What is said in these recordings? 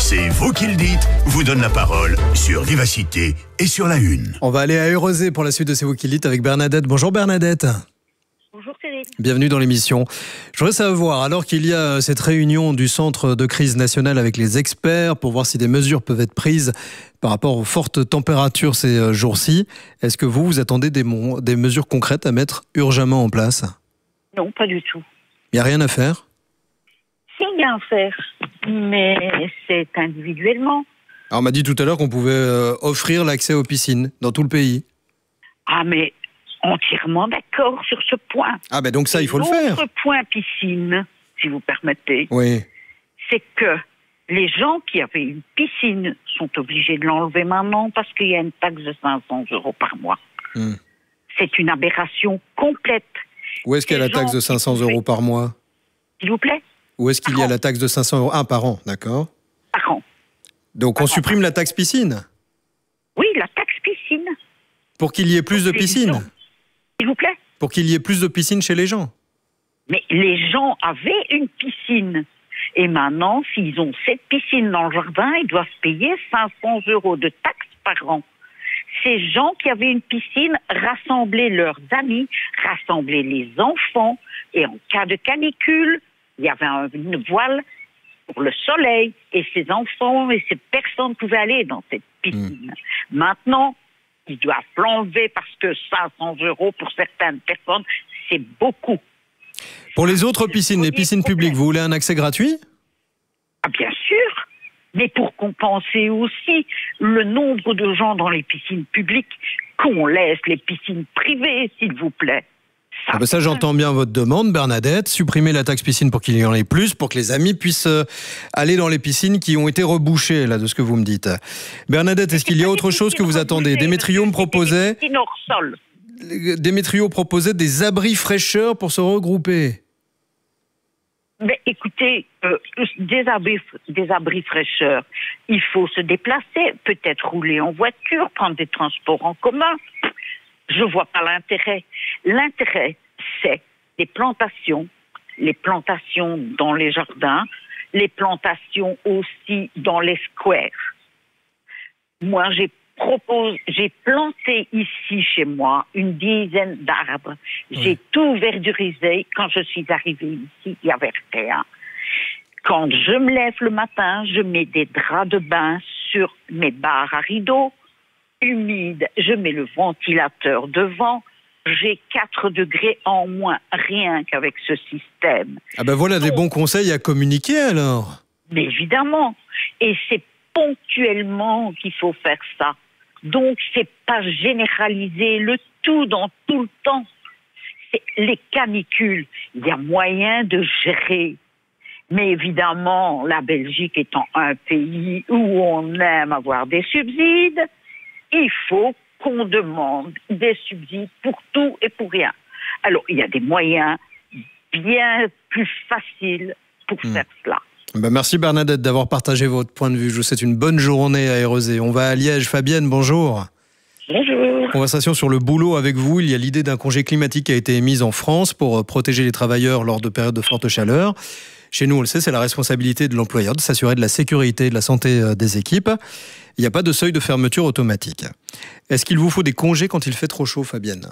C'est vous qui le dites, vous donne la parole sur Vivacité et sur La Une. On va aller à Eurosé pour la suite de C'est vous qui le dites avec Bernadette. Bonjour Bernadette. Bonjour Cyril. Bienvenue dans l'émission. Je voudrais savoir, alors qu'il y a cette réunion du Centre de crise nationale avec les experts pour voir si des mesures peuvent être prises par rapport aux fortes températures ces jours-ci, est-ce que vous attendez des mesures concrètes à mettre urgemment en place? Non, pas du tout. Il n'y a rien à faire? Si, il y a à faire, mais c'est individuellement. Alors, on m'a dit tout à l'heure qu'on pouvait offrir l'accès aux piscines dans tout le pays. Ah, mais entièrement d'accord sur ce point. Ah ben donc ça, il faut le faire. L'autre point piscine, si vous permettez, Oui. c'est que les gens qui avaient une piscine sont obligés de l'enlever maintenant parce qu'il y a une taxe de 500 € par mois. C'est une aberration complète. Où est-ce qu'il y a la taxe de 500 € par mois? S'il vous plaît? Où est-ce qu'il y a la taxe de 500 €? Ah, par an, d'accord. Par an. Donc on supprime la taxe piscine Oui, la taxe piscine. pour qu'il y ait plus de piscines? S'il vous plaît? Pour qu'il y ait plus de piscines chez les gens? Mais les gens avaient une piscine. Et maintenant, s'ils ont cette piscine dans le jardin, ils doivent payer 500 € de taxes par an. Ces gens qui avaient une piscine rassemblaient leurs amis, rassemblaient les enfants, et en cas de canicule, il y avait une voile pour le soleil, et ces enfants et ces personnes pouvaient aller dans cette piscine. Maintenant, ils doivent l'enlever parce que 500 € pour certaines personnes, c'est beaucoup. Pour les autres piscines, les piscines publiques, vous voulez un accès gratuit? Ah, bien sûr, mais pour compenser aussi le nombre de gens dans les piscines publiques, qu'on laisse les piscines privées, s'il vous plaît. Ça, j'entends bien votre demande, Bernadette. Supprimer la taxe piscine pour qu'il y en ait plus, pour que les amis puissent aller dans les piscines qui ont été rebouchées, là, de ce que vous me dites. Bernadette, est-ce qu'il y a autre chose que vous attendez? Démétrio me proposait... Démétrio proposait des abris fraîcheurs pour se regrouper. Mais écoutez, des abris fraîcheurs, il faut se déplacer, peut-être rouler en voiture, prendre des transports en commun. Je vois pas l'intérêt. L'intérêt, c'est les plantations dans les jardins, les plantations aussi dans les squares. Moi, j'ai planté ici chez moi une dizaine d'arbres. J'ai tout verdurisé. Quand je suis arrivée ici, il n'y avait rien. Quand je me lève le matin, je mets des draps de bain sur mes barres à rideaux humides. Je mets le ventilateur devant. J'ai 4 degrés en moins, rien qu'avec ce système. Ah ben voilà des bons conseils à communiquer alors. Mais évidemment. Et c'est ponctuellement qu'il faut faire ça. Donc, c'est pas généraliser le tout dans tout le temps. C'est les canicules. Il y a moyen de gérer. Mais évidemment, la Belgique étant un pays où on aime avoir des subsides, il faut qu'on demande des subsides pour tout et pour rien. Alors, il y a des moyens bien plus faciles pour faire cela. Ben merci Bernadette d'avoir partagé votre point de vue. Je vous souhaite une bonne journée à Eurosé. On va à Liège. Fabienne, bonjour. Bonjour. Conversation sur le boulot avec vous. Il y a l'idée d'un congé climatique qui a été émise en France pour protéger les travailleurs lors de périodes de forte chaleur. Chez nous, on le sait, c'est la responsabilité de l'employeur de s'assurer de la sécurité et de la santé des équipes. Il n'y a pas de seuil de fermeture automatique. Est-ce qu'il vous faut des congés quand il fait trop chaud, Fabienne?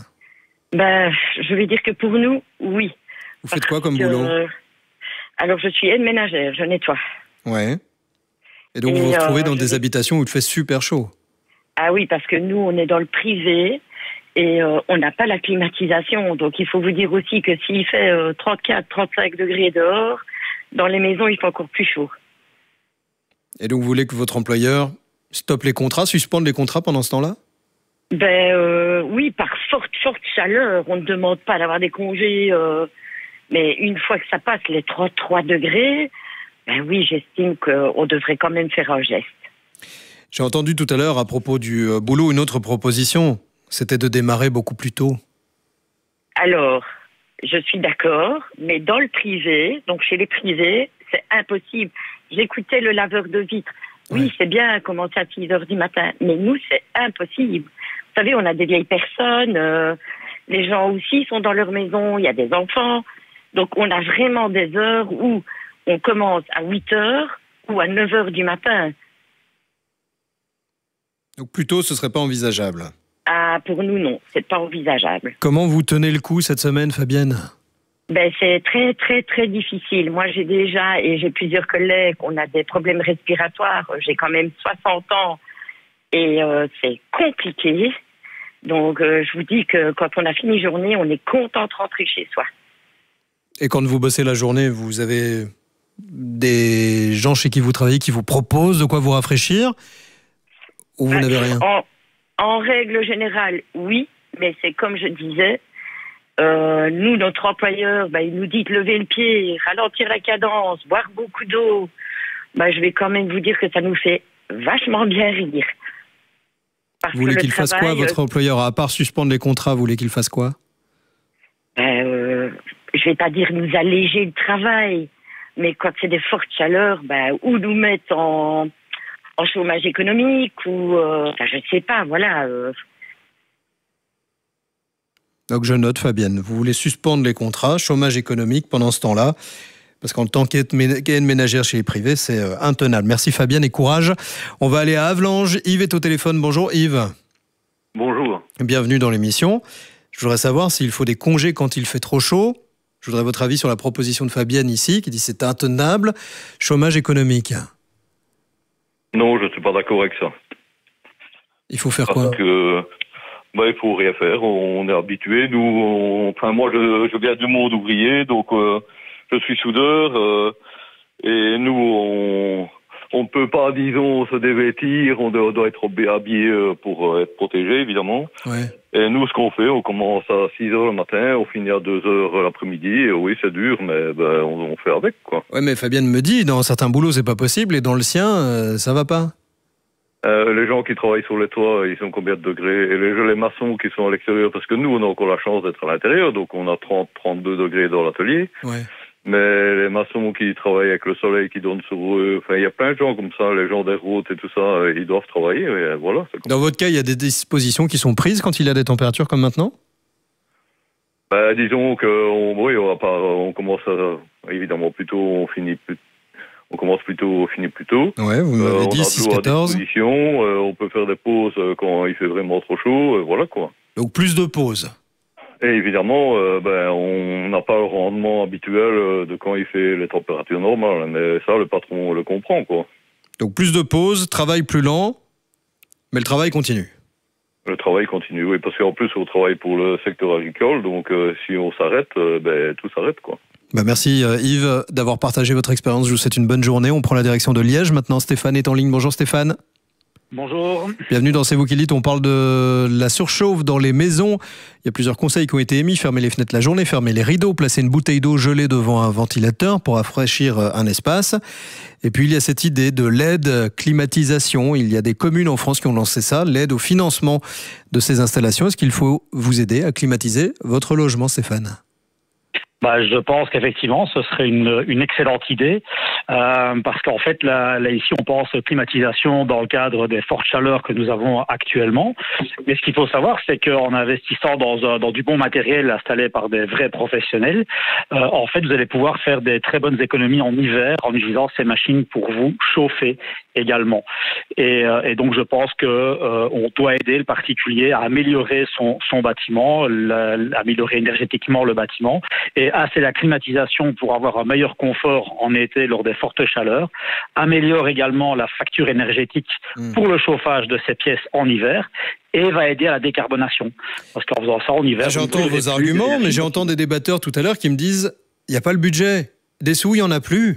Je vais dire que pour nous, oui. Vous faites quoi comme boulot? Alors, je suis aide ménagère, je nettoie. Ouais. Et donc, vous vous retrouvez dans des habitations où il fait super chaud? Ah oui, parce que nous, on est dans le privé et on n'a pas la climatisation. Donc, il faut vous dire aussi que s'il fait 34, 35 degrés dehors, dans les maisons, il fait encore plus chaud. Et donc, vous voulez que votre employeur stoppe les contrats, suspende les contrats pendant ce temps-là? Oui, par forte chaleur. On ne demande pas d'avoir des congés... Mais une fois que ça passe les 33 degrés, oui, j'estime qu'on devrait quand même faire un geste. J'ai entendu tout à l'heure à propos du boulot une autre proposition. C'était de démarrer beaucoup plus tôt. Alors, je suis d'accord, mais dans le privé, donc chez les privés, c'est impossible. J'écoutais le laveur de vitres. Oui, c'est bien commencer à 6 heures du matin, mais nous, c'est impossible. Vous savez, on a des vieilles personnes, les gens aussi sont dans leur maison, il y a des enfants. Donc, on a vraiment des heures où on commence à 8 heures ou à 9 heures du matin. Donc plus tôt, ce serait pas envisageable. Ah, pour nous, non, c'est pas envisageable. Comment vous tenez le coup cette semaine, Fabienne ? Ben, c'est très, très, très difficile. Moi, j'ai plusieurs collègues, on a des problèmes respiratoires. J'ai quand même 60 ans et c'est compliqué. Donc, je vous dis que quand on a fini journée, on est content de rentrer chez soi. Et quand vous bossez la journée, vous avez des gens chez qui vous travaillez qui vous proposent de quoi vous rafraîchir ? Ou vous n'avez rien ? En règle générale, oui, mais c'est comme je disais, nous, notre employeur, il nous dit de lever le pied, ralentir la cadence, boire beaucoup d'eau. Je vais quand même vous dire que ça nous fait vachement bien rire. Vous voulez qu'il fasse quoi, votre employeur ? À part suspendre les contrats, vous voulez qu'il fasse quoi ? Je vais pas dire nous alléger le travail, mais quand c'est des fortes chaleurs, ou nous mettre en chômage économique, ou je sais pas, voilà. Donc je note, Fabienne, vous voulez suspendre les contrats, chômage économique pendant ce temps-là, parce qu'en tant qu'aide ménagère chez les privés, c'est intenable. Merci Fabienne et courage. On va aller à Havelange. Yves est au téléphone. Bonjour Yves. Bonjour. Bienvenue dans l'émission. Je voudrais savoir s'il faut des congés quand il fait trop chaud. Je voudrais votre avis sur la proposition de Fabienne ici, qui dit c'est intenable. Chômage économique. Non, je ne suis pas d'accord avec ça. Il faut faire quoi ? Parce que, il faut rien faire. On est habitué. Nous, moi, je viens du monde ouvrier, donc je suis soudeur. Et nous, on ne peut pas, disons, se dévêtir. On doit être habillé pour être protégé, évidemment. Ouais. Et nous, ce qu'on fait, on commence à 6 heures le matin, on finit à 2 heures l'après-midi. Et oui, c'est dur, mais on fait avec, quoi. Ouais, mais Fabienne me dit, dans certains boulots, c'est pas possible, et dans le sien, ça va pas. Les gens qui travaillent sur les toits, ils sont combien de degrés ? Et les maçons qui sont à l'extérieur, parce que nous, on a encore la chance d'être à l'intérieur, donc on a 30-32 degrés dans l'atelier. Ouais. Mais les maçons qui travaillent avec le soleil qui donne sur eux, il y a plein de gens comme ça, les gens des routes et tout ça, ils doivent travailler, et voilà. Dans votre cas, il y a des dispositions qui sont prises quand il y a des températures comme maintenant ? Disons on commence évidemment plus tôt, on commence plus tôt, on finit plus tôt. Ouais, vous m'avez dit 6-14. On peut faire des pauses quand il fait vraiment trop chaud, voilà quoi. Donc plus de pauses. Et évidemment, on n'a pas le rendement habituel de quand il fait les températures normales, mais ça, le patron le comprend, quoi. Donc plus de pauses, travail plus lent, mais le travail continue. Le travail continue, oui, parce qu'en plus, on travaille pour le secteur agricole, donc si on s'arrête, tout s'arrête, quoi. Merci Yves d'avoir partagé votre expérience. Je vous souhaite une bonne journée. On prend la direction de Liège. Maintenant, Stéphane est en ligne. Bonjour Stéphane. Bonjour. Bienvenue dans C'est vous qui le dites. On parle de la surchauffe dans les maisons. Il y a plusieurs conseils qui ont été émis. Fermer les fenêtres la journée, fermer les rideaux, placer une bouteille d'eau gelée devant un ventilateur pour rafraîchir un espace. Et puis il y a cette idée de l'aide climatisation. Il y a des communes en France qui ont lancé ça, l'aide au financement de ces installations. Est-ce qu'il faut vous aider à climatiser votre logement, Stéphane ? Je pense qu'effectivement, ce serait une excellente idée, parce qu'en fait, là, ici, on pense climatisation dans le cadre des fortes chaleurs que nous avons actuellement. Mais ce qu'il faut savoir, c'est qu'en investissant dans du bon matériel installé par des vrais professionnels, en fait, vous allez pouvoir faire des très bonnes économies en hiver en utilisant ces machines pour vous chauffer également. Et donc, je pense que on doit aider le particulier à améliorer son bâtiment, améliorer énergétiquement le bâtiment, et c'est la climatisation pour avoir un meilleur confort en été lors des fortes chaleurs, améliore également la facture énergétique pour le chauffage de ces pièces en hiver et va aider à la décarbonation. Parce qu'en faisant ça en hiver... J'entends vos arguments, mais j'entends des débatteurs tout à l'heure qui me disent il n'y a pas le budget. Des sous, il n'y en a plus.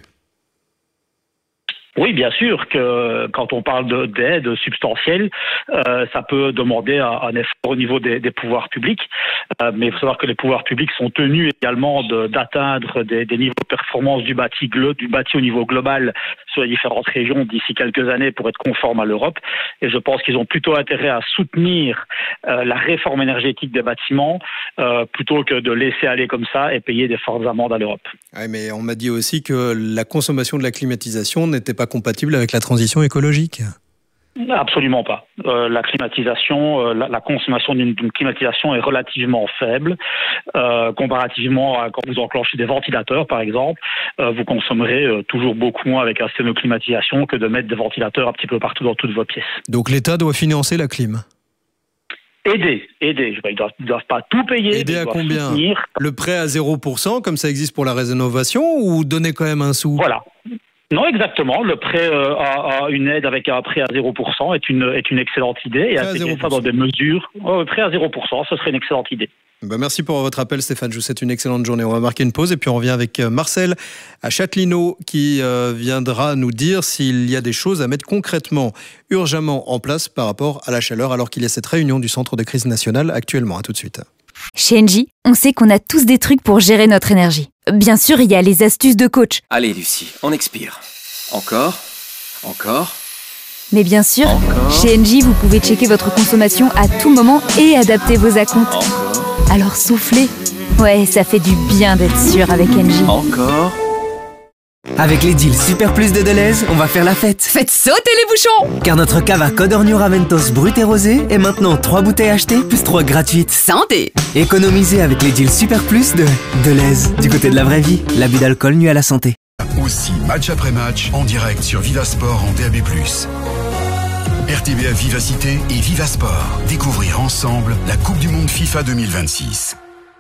Oui, bien sûr que quand on parle d'aide substantielle, ça peut demander un effort au niveau des pouvoirs publics. Mais il faut savoir que les pouvoirs publics sont tenus également d'atteindre des niveaux de performance du bâti au niveau global sur les différentes régions d'ici quelques années pour être conformes à l'Europe. Et je pense qu'ils ont plutôt intérêt à soutenir la réforme énergétique des bâtiments plutôt que de laisser aller comme ça et payer des fortes amendes à l'Europe. Oui, mais on m'a dit aussi que la consommation de la climatisation n'était pas compatible avec la transition écologique. Absolument pas. La climatisation, la consommation d'une climatisation est relativement faible. Comparativement à quand vous enclenchez des ventilateurs, par exemple, vous consommerez toujours beaucoup moins avec un système de climatisation que de mettre des ventilateurs un petit peu partout dans toutes vos pièces. Donc l'État doit financer la clim. Aider. Ils doivent pas tout payer. Aider à combien? Le prêt à 0%, comme ça existe pour la rénovation, ou donner quand même un sou? Voilà. Non, exactement. Le prêt à une aide avec un prêt à 0% est une excellente idée. Et appliquer ça dans des mesures. Prêt à 0%, ce serait une excellente idée. Merci pour votre appel, Stéphane. Je vous souhaite une excellente journée. On va marquer une pause et puis on revient avec Marcel à Châtelineau qui viendra nous dire s'il y a des choses à mettre concrètement, urgemment en place par rapport à la chaleur, alors qu'il y a cette réunion du Centre de crise nationale actuellement. À tout de suite. Chez Engie, on sait qu'on a tous des trucs pour gérer notre énergie. Bien sûr, il y a les astuces de coach. Allez, Lucie, on expire. Encore. Mais bien sûr, Encore. Chez Engie, vous pouvez checker votre consommation à tout moment et adapter vos acomptes. Encore. Alors soufflez. Ouais, ça fait du bien d'être sûr avec Engie. Encore. Avec les deals Super Plus de Deleuze, on va faire la fête. Faites sauter les bouchons! Car notre cave à Codorniu Raventos brut et rosé est maintenant 3 bouteilles achetées plus 3 gratuites. Santé! Économisez avec les deals Super Plus de Deleuze. Du côté de la vraie vie, l'abus d'alcool nuit à la santé. Aussi match après match en direct sur Vivasport en DAB+. RTBF Vivacité et Vivasport. Découvrir ensemble la Coupe du Monde FIFA 2026.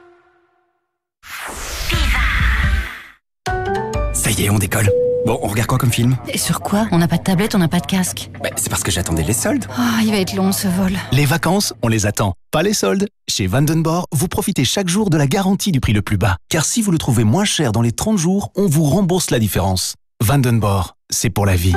Ça y est, on décolle. Bon, on regarde quoi comme film? Et sur quoi? On n'a pas de tablette, on n'a pas de casque. C'est parce que j'attendais les soldes. Oh, il va être long ce vol. Les vacances, on les attend. Pas les soldes. Chez Vandenborg, vous profitez chaque jour de la garantie du prix le plus bas. Car si vous le trouvez moins cher dans les 30 jours, on vous rembourse la différence. Vandenborg, c'est pour la vie.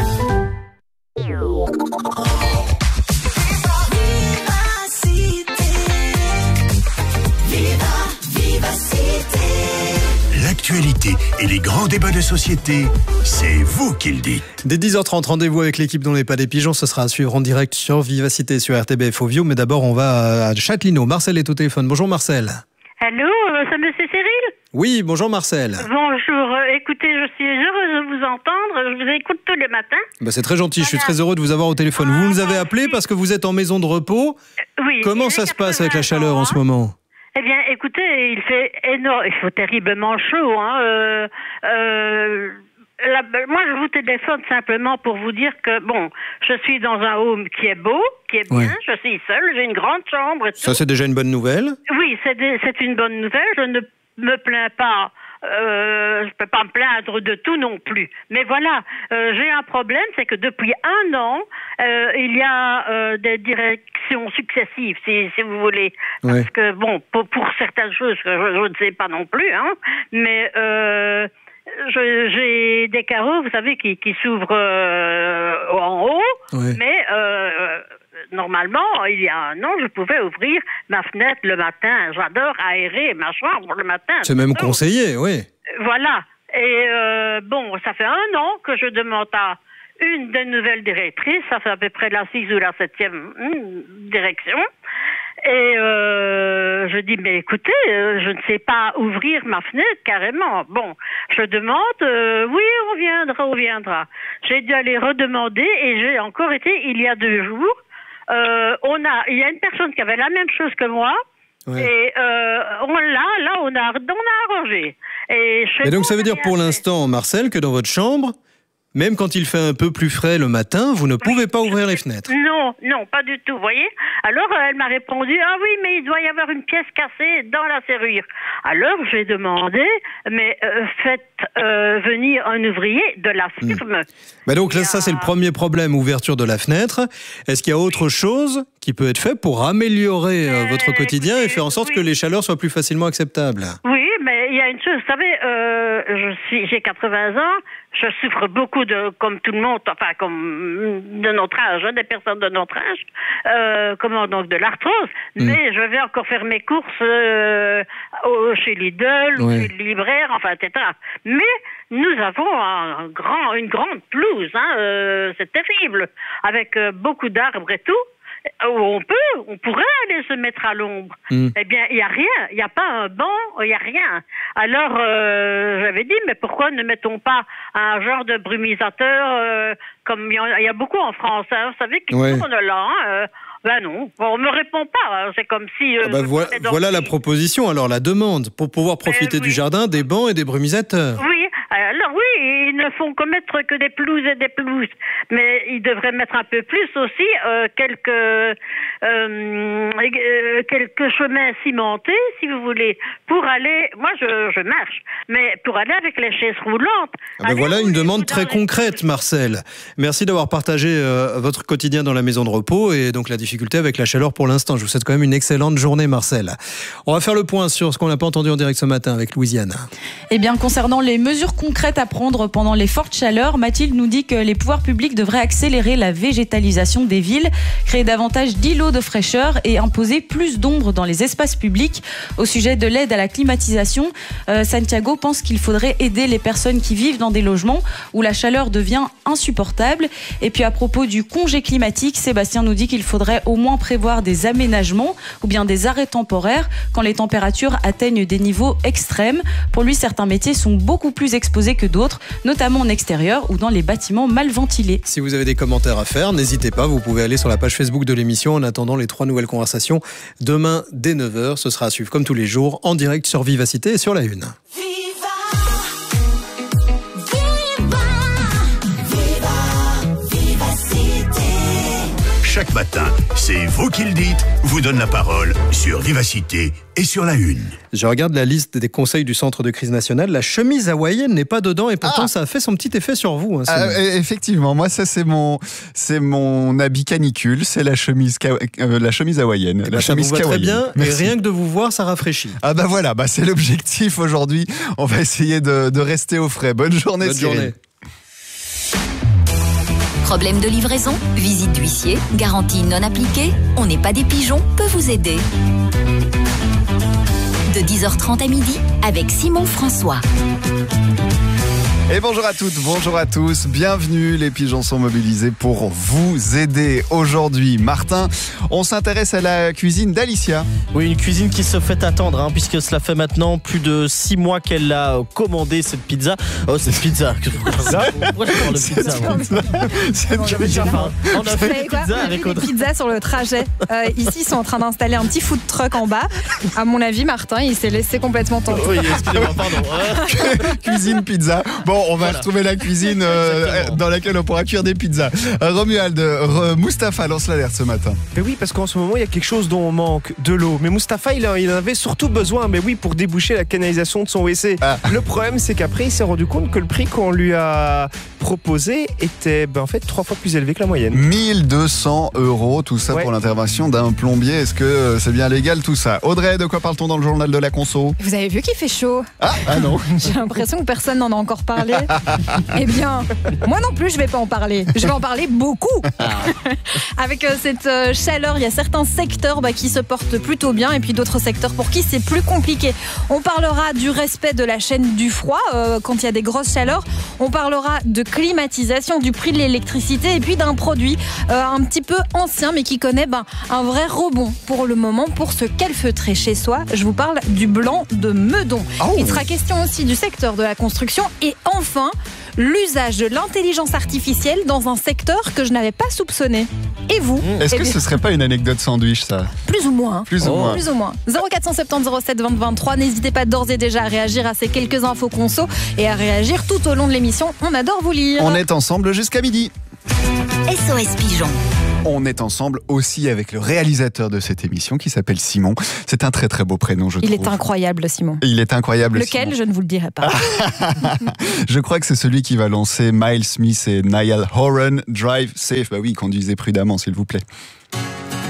L'actualité et les grands débats de société, c'est vous qui le dites. Dès 10h30, rendez-vous avec l'équipe dont n'est pas des pigeons. Ce sera à suivre en direct sur Vivacité sur RTBF Ovio. Mais d'abord, on va à Châtelineau. Marcel est au téléphone. Bonjour Marcel. Allô, c'est monsieur Cyril? Oui, bonjour Marcel. Bonjour, écoutez, je suis heureuse de vous entendre. Je vous écoute tous les matins. C'est très gentil, je suis très heureux de vous avoir au téléphone. Vous nous avez appelé parce que vous êtes en maison de repos. Oui. Comment ça se passe avec la chaleur en ce moment? Eh bien, écoutez, il fait énorme, il faut terriblement chaud. Moi, je vous téléphone simplement pour vous dire que, bon, je suis dans un home qui est beau, qui est bien, je suis seule, j'ai une grande chambre et tout. Ça, c'est déjà une bonne nouvelle? Oui, c'est une bonne nouvelle. Je ne me plains pas. Je peux pas me plaindre de tout non plus. Mais voilà, j'ai un problème, c'est que depuis 1 an, il y a des directions successives, si vous voulez. Parce que, bon, pour certaines choses, je ne sais pas non plus, hein, mais j'ai des carreaux, vous savez, qui s'ouvrent en haut, mais normalement, il y a 1 an, je pouvais ouvrir ma fenêtre le matin. J'adore aérer ma chambre le matin. C'est même conseillé, oui. Voilà. Et bon, ça fait 1 an que je demande à une des nouvelles directrices, ça fait à peu près la 6e ou la 7e direction. Et je dis, mais écoutez, je ne sais pas ouvrir ma fenêtre carrément. Bon, je demande, oui, on viendra. J'ai dû aller redemander et j'ai encore été, il y a 2 jours, il y a une personne qui avait la même chose que moi. Et on a arrangé. Et donc ça veut dire pour l'instant, Marcel, que dans votre chambre, même quand il fait un peu plus frais le matin, vous ne pouvez pas ouvrir les fenêtres? Non, pas du tout, vous voyez. Alors, elle m'a répondu, ah oui, mais il doit y avoir une pièce cassée dans la serrure. Alors, j'ai demandé, mais faites venir un ouvrier de la firme. Donc là, ça, c'est le premier problème, ouverture de la fenêtre. Est-ce qu'il y a autre chose qui peut être fait pour améliorer votre quotidien et faire en sorte que les chaleurs soient plus facilement acceptables? Oui, mais il y a une chose, vous savez, j'ai 80 ans, je souffre beaucoup comme tout le monde, enfin comme de notre âge, des personnes de notre âge, donc de l'arthrose. Mais je vais encore faire mes courses chez Lidl, ou chez le libraire, enfin, etc. Mais nous avons une grande pelouse, c'est terrible, avec beaucoup d'arbres et tout. On pourrait aller se mettre à l'ombre. Eh bien, il n'y a rien, il n'y a pas un banc, il n'y a rien. Alors, j'avais dit, mais pourquoi ne mettons pas un genre de brumisateur comme il y a beaucoup en France, hein, vous savez, qui tourne là, hein, ben non, on ne me répond pas, hein. C'est comme si... voilà la proposition, alors la demande, pour pouvoir profiter du jardin, des bancs et des brumisateurs. Oui, alors oui, ils ne font commettre que des pelouses et des pelouses, mais ils devraient mettre un peu plus aussi quelques chemins cimentés, si vous voulez, pour aller... Moi, je marche, mais pour aller avec les chaises roulantes... Voilà une demande très concrète, Marcel. Merci d'avoir partagé votre quotidien dans la maison de repos et donc la difficulté avec la chaleur pour l'instant. Je vous souhaite quand même une excellente journée, Marcel. On va faire le point sur ce qu'on n'a pas entendu en direct ce matin avec Louisiane. Eh bien, concernant les mesures concrètes à prendre pendant les fortes chaleurs, Mathilde nous dit que les pouvoirs publics devraient accélérer la végétalisation des villes, créer davantage d'îlots de fraîcheur et imposer plus d'ombre dans les espaces publics. Au sujet de l'aide à la climatisation, Santiago pense qu'il faudrait aider les personnes qui vivent dans des logements où la chaleur devient insupportable. Et puis à propos du congé climatique, Sébastien nous dit qu'il faudrait au moins prévoir des aménagements ou bien des arrêts temporaires quand les températures atteignent des niveaux extrêmes. Pour lui, certains métiers sont beaucoup plus exposés que d'autres, notamment en extérieur ou dans les bâtiments mal ventilés. Si vous avez des commentaires à faire, n'hésitez pas, vous pouvez aller sur la page Facebook de l'émission en attendant les 3 nouvelles conversations demain dès 9h. Ce sera à suivre comme tous les jours en direct sur Vivacité et sur la Une. Chaque matin, c'est vous qui le dites, vous donne la parole sur Vivacité et sur la Une. Je regarde la liste des conseils du Centre de crise nationale. La chemise hawaïenne n'est pas dedans et pourtant ça a fait son petit effet sur vous. Effectivement, moi ça c'est mon habit canicule, c'est la chemise hawaïenne. La chemise vous va très bien. Merci. Et rien que de vous voir, ça rafraîchit. Ah bah voilà, c'est l'objectif aujourd'hui. On va essayer de rester au frais. Bonne journée. Bonne journée. Problème de livraison, visite d'huissier, garantie non appliquée, on n'est pas des pigeons, peut vous aider. De 10h30 à midi, avec Simon François. Et bonjour à toutes, bonjour à tous, bienvenue, les pigeons sont mobilisés pour vous aider. Aujourd'hui, Martin, on s'intéresse à la cuisine d'Alicia. Oui, une cuisine qui se fait attendre, puisque cela fait maintenant plus de 6 mois qu'elle a commandé cette pizza. Oh, cette pizza. Pourquoi je parle de pizza J'avais déjà faim. On a fait une pizza avec Audrey. Pizza sur le trajet. Ici, ils sont en train d'installer un petit food truck en bas. À mon avis, Martin, il s'est laissé complètement tenter. Oui, excusez-moi, pardon. Cuisine pizza. Bon, on va retrouver la cuisine dans laquelle on pourra cuire des pizzas. Romuald, Mustapha lance l'alerte ce matin. Mais oui, parce qu'en ce moment, il y a quelque chose dont on manque, de l'eau. Mais Mustapha, il en avait surtout besoin, mais oui, pour déboucher la canalisation de son WC. Le problème, c'est qu'après, il s'est rendu compte que le prix qu'on lui a proposé était en fait 3 fois plus élevé que la moyenne. 1200 €, tout ça pour l'intervention d'un plombier. Est-ce que c'est bien légal tout ça? Audrey, de quoi parle-t-on dans le journal de la conso? Vous avez vu qu'il fait chaud? Ah non. J'ai l'impression que personne n'en a encore parlé. Eh bien, moi non plus, je vais pas en parler. Je vais en parler beaucoup. Avec cette chaleur, il y a certains secteurs qui se portent plutôt bien et puis d'autres secteurs pour qui c'est plus compliqué. On parlera du respect de la chaîne du froid quand il y a des grosses chaleurs. On parlera de climatisation, du prix de l'électricité et puis d'un produit un petit peu ancien mais qui connaît un vrai rebond pour le moment pour se calfeutrer chez soi. Je vous parle du blanc de Meudon. Il sera question aussi du secteur de la construction et enfin l'usage de l'intelligence artificielle dans un secteur que je n'avais pas soupçonné. Et vous? Est-ce que ce serait pas une anecdote sandwich, ça? Plus ou moins. Plus ou moins. 0470 07 20 23. N'hésitez pas d'ores et déjà à réagir à ces quelques infos conso et à réagir tout au long de l'émission. On adore vous lire. On est ensemble jusqu'à midi. SOS Pigeon. On est ensemble aussi avec le réalisateur de cette émission qui s'appelle Simon. C'est un très très beau prénom, je trouve. Il est incroyable, Simon. Il est incroyable. Lequel, Simon. Je ne vous le dirai pas. Je crois que c'est celui qui va lancer Miles Smith et Niall Horan. Drive safe. Bah oui, conduisez prudemment, s'il vous plaît.